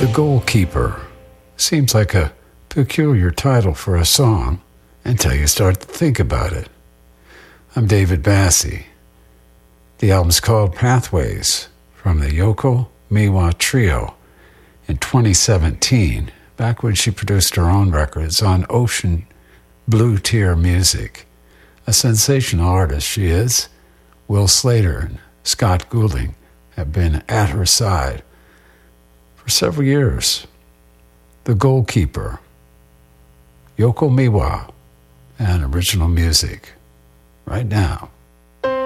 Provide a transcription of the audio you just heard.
The Goalkeeper seems like a peculiar title for a song until you start to think about it. I'm David Bassi. The album's called Pathways from the Yoko Miwa Trio in 2017, back when she produced her own records on Ocean Blue Tier Music. A sensational artist she is. Will Slater and Scott Goulding have been at her side for several years. The Goalkeeper, Yoko Miwa, and original music right now.